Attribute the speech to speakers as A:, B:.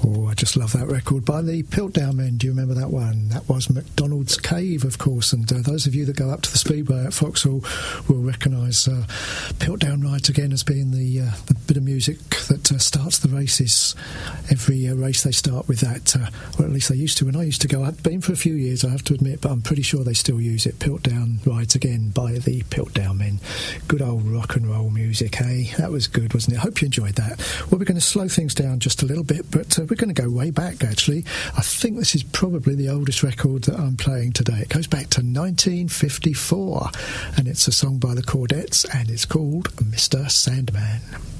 A: Oh, I just love that record by the Piltdown Men. Do you remember that one? That was McDonald's Cave, of course, and those of you that go up to the Speedway at Vauxhall will recognise Piltdown Rides Again as being the bit of music that starts the races. Every race they start with that, or at least they used to. When I used to go, I've been for a few years, I have to admit, but I'm pretty sure they still use it. Piltdown Rides Again by the Piltdown Men. Good old rock and roll music, hey? That was good, wasn't it? I hope you enjoyed that. Well, we're going to slow things down just a little bit, but we're going to go way back, actually. I think this is probably the oldest record that I'm playing today. It goes back to 1954, and it's a song by the Chordettes, and it's called Mr. Sandman.